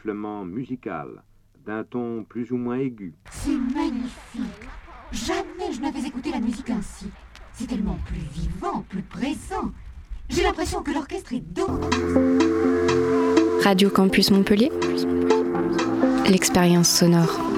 sifflement musical, d'un ton plus ou moins aigu. C'est magnifique. Jamais je n'avais écouté la musique ainsi. C'est tellement plus vivant, plus présent. J'ai l'impression que l'orchestre est d'autres. Radio Campus Montpellier, l'expérience sonore.